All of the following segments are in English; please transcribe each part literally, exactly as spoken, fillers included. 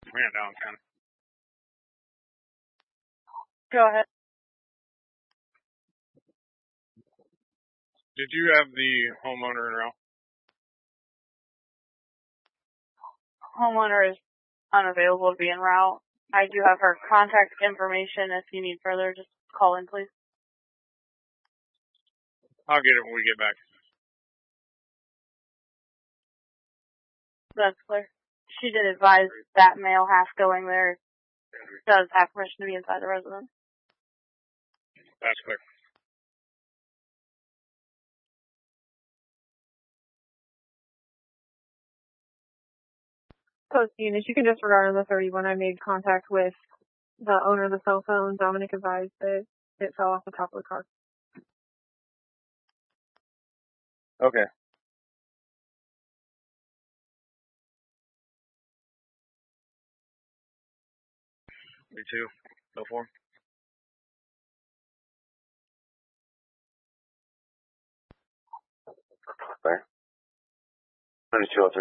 ran down kind of. Go ahead. Did you have the homeowner in route? Homeowner is unavailable to be en route. I do have her contact information. If you need further, just call in, please. I'll get it when we get back. That's clear. She did advise that male half going there does have permission to be inside the residence. That's clear. Post units, you can disregard on the thirty-one. I made contact with the owner of the cell phone. Dominic advised that it fell off the top of the car. Okay. Me too. Go for him. There. thirty-two oh three.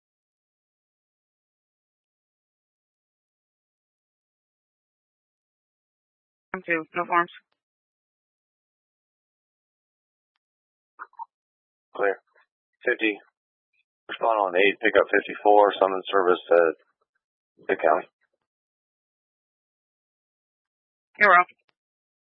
I'm too. No forms. Clear. fifty. Respond on eight, pick up fifty-four, summon service at the county. You're welcome.